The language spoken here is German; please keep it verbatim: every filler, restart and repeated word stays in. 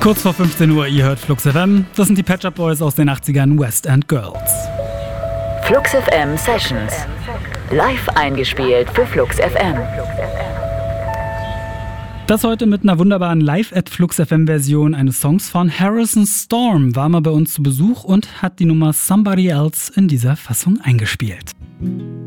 Kurz vor fünfzehn Uhr, ihr hört Flux F M. Das sind die Pet Shop Boys aus den achtzigern, West End Girls. Flux F M Sessions. Live eingespielt für Flux F M. Das heute mit einer wunderbaren Live-at-Flux F M-Version eines Songs von Harrison Storm. War mal bei uns zu Besuch und hat die Nummer Somebody Else in dieser Fassung eingespielt.